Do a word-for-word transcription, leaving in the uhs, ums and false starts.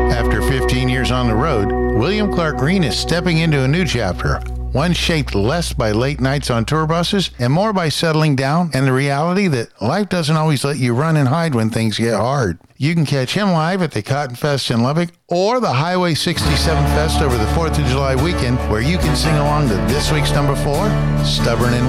After fifteen years on the road, William Clark Green is stepping into a new chapter. One shaped less by late nights on tour buses and more by settling down and the reality that life doesn't always let you run and hide when things get hard. You can catch him live at the Cotton Fest in Lubbock or the Highway sixty-seven Fest over the fourth of July weekend, where you can sing along to this week's number four, Stubborn and